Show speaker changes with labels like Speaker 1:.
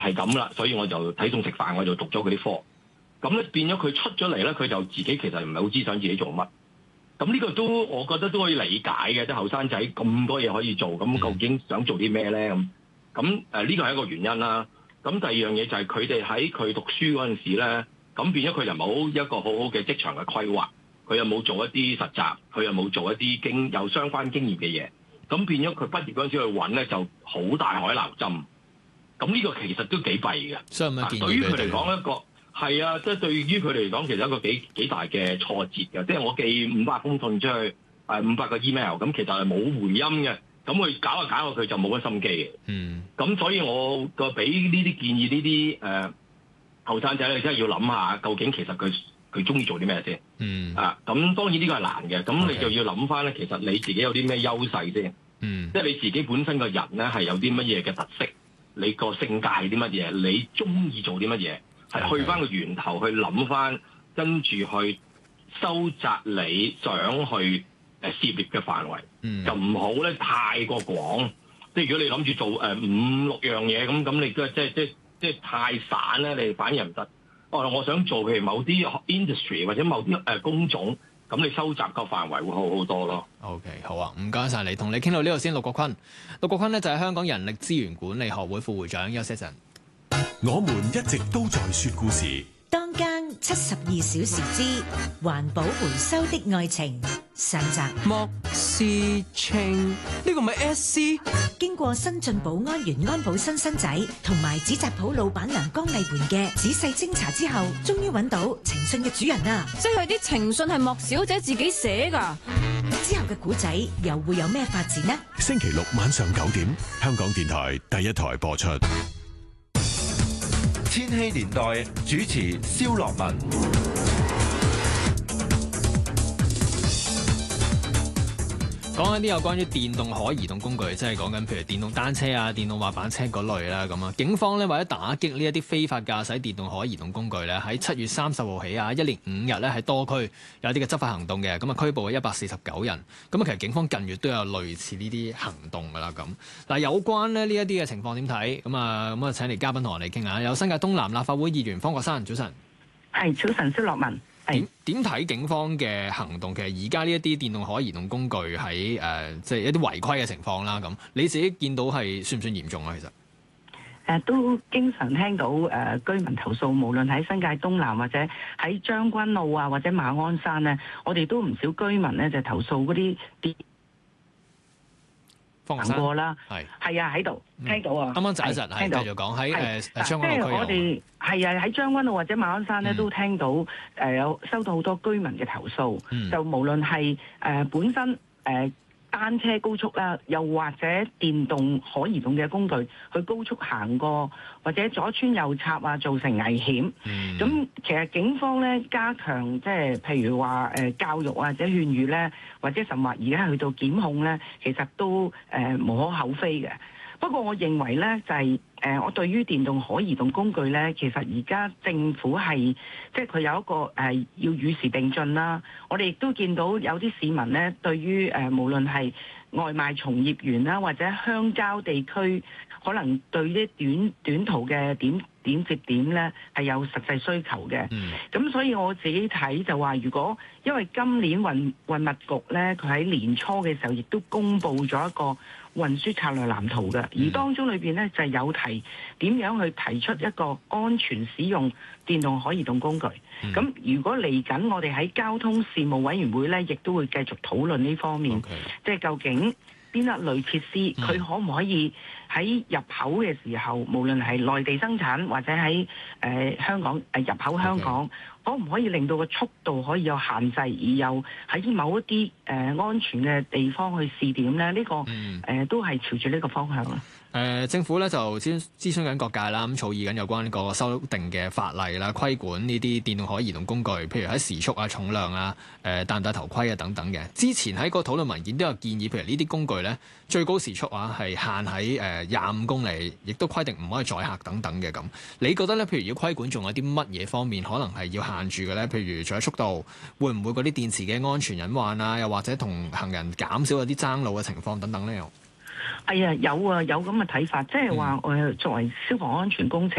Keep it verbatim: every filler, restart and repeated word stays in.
Speaker 1: 係咁啦，所以我就睇餸食飯，我就讀咗嗰啲科。咁咧變咗佢出咗嚟咧，佢就自己其實唔係好知想自己做乜。咁呢個都我覺得都可以理解嘅，即係後生仔咁多嘢可以做，咁究竟想做啲咩咧？咁咁誒呢個係一個原因啦。咁第二樣嘢就係佢哋喺佢讀書嗰陣時咧，咁變咗佢就冇一個好好嘅職場嘅規劃，佢又冇做一啲實習，佢又冇做一啲經有相關經驗嘅嘢，咁變咗佢畢業嗰陣時去揾咧就好大海撈針。咁呢個其實都幾弊嘅。
Speaker 2: 所以有咩建議？
Speaker 1: 對於佢嚟講一個係啊，即係對於佢哋嚟講，其實一個幾幾大嘅挫折嘅。即係我寄五百封信出去，誒五百個 email，咁其實係冇回音嘅。咁佢搞下搞下，佢就冇乜心機嘅。
Speaker 2: 嗯。咁
Speaker 1: 所以我個俾呢啲建議，呢啲誒後生仔你真係要諗下，究竟其實佢佢中意做啲咩先？
Speaker 2: 嗯。
Speaker 1: 啊，咁當然呢個係難嘅。咁你就要諗翻咧，其實你自己有啲咩優勢先？
Speaker 2: 嗯。
Speaker 1: 即係你自己本身個人咧係有啲乜嘢嘅特色，你個性格係啲乜嘢，你中意做啲乜嘢？係去翻個源頭去諗翻，跟住去收窄你想去誒涉獵嘅範圍，嗯、就唔好咧太過廣。即係如果你諗住做誒、呃、五六樣嘢咁，咁你都即係即係即係太散咧，你反而唔得。哦，我想做譬如某啲 industry 或者某啲誒、呃、工種，咁你收窄個範圍會好好多咯。
Speaker 2: OK， 好啊，唔該晒你，同你傾到呢度先。陸國坤，陸國坤咧就係香港人力資源管理學會副會長。休息一陣。
Speaker 3: 我們一直都在說故事。
Speaker 4: 當間七十二小時之環保回收的愛情上集。
Speaker 5: 莫思清，呢個咪 S C？
Speaker 4: 經過新進保安員安保新新仔同埋紙紮鋪老闆娘江麗媛嘅仔細偵查之後，終於揾到情信嘅主人啦！
Speaker 6: 即係啲情信係莫小姐自己寫㗎。
Speaker 4: 之後嘅古仔又會有咩發展呢？
Speaker 3: 星期六晚上九點，香港電台第一台播出。
Speaker 7: 千禧年代主持蕭樂文。
Speaker 2: 講緊啲有關於電動可移動工具，即係講緊譬如電動單車啊、電動滑板車嗰類啦咁啊。警方咧為咗打擊呢一啲非法駕駛電動可移動工具咧，喺七月三十號起啊，一連五日咧喺多區有啲嘅執法行動嘅，咁啊拘捕咗一百四十九人。咁啊，其實警方近月都有類似呢啲行動噶啦咁。嗱，有關咧呢一啲嘅情況點睇？咁啊咁啊，請嚟嘉賓同我哋傾下。有新界東南立法會議員方國珊，早晨。
Speaker 8: 係，早晨，蕭樂文。
Speaker 2: 點點睇警方嘅行動？其實而家呢一啲電動可移動工具喺誒，即係一啲違規嘅情況啦。咁你自己見到係算唔算嚴重啊？其實誒、
Speaker 8: 呃、都經常聽到誒、呃、居民投訴，無論喺新界東南或者喺將軍澳啊，或者馬鞍山咧，我哋都唔少居民咧就投訴嗰啲電行過啦。係係啊，喺度聽到啊。
Speaker 2: 啱啱陣一陣係繼續講喺誒將軍澳區。即係我哋係啊，喺將軍澳或者馬鞍山咧，嗯、都聽到誒有、呃、收到好多居民嘅投訴。嗯、就無論係誒、呃、本身誒、呃、單車高速啦，又或者電動可移動嘅工具去高速行過，或者左穿右插啊，造成危險。咁、嗯、其實警方咧加強即係譬如話誒、呃、教育或者勸喻咧，或者甚或而家去到檢控咧，其實都誒、呃、無可厚非嘅。不過我認為咧就係、是、誒、呃，我對於電動可移動工具咧，其實而家政府係即係佢有一個誒、呃、要與時並進啦。我哋亦都見到有啲市民咧，對於誒、呃、無論係外賣從業員啦，或者鄉郊地區，可能對啲短短途嘅點點接點咧係有實際需求嘅。咁、嗯、所以我自己睇就話，如果因為今年運運物局咧，佢喺年初嘅時候亦都公布咗一個運輸策略藍圖嘅，而當中裏邊咧就係、有提點樣去提出一個安全使用電動可移動工具。咁、嗯、如果嚟緊我哋喺交通事務委員會咧，亦都會繼續討論呢方面，即係 Okay. 究竟邊一類設施佢可唔可以喺入口嘅時候，嗯、無論係內地生產或者喺誒、呃、香港誒、呃、入口香港，Okay. 可唔可以令到個速度可以有限制，而又喺某一啲誒、呃、安全嘅地方去試點咧？呢、這個誒、嗯呃、都係朝住呢個方向啦。 誒、呃、政府咧就諮諮詢緊各界啦，咁草擬緊有關呢個修訂嘅法例啦，規管呢啲電動可移動工具，譬如喺時速啊、重量啊、誒戴唔戴頭盔啊等等嘅。之前喺個討論文件都有建議，譬如呢啲工具咧最高時速啊係限喺誒廿五公里，亦都規定唔可以載客等等嘅咁。你覺得咧，譬如要規管，仲有啲乜嘢方面可能係要限住嘅咧？譬如除咗速度，會唔會嗰啲電池嘅安全隱患啊，又或者同行人減少一啲爭路嘅情況等等咧？ 係啊，有啊，有咁嘅睇法，即係話誒作為消防安全工程。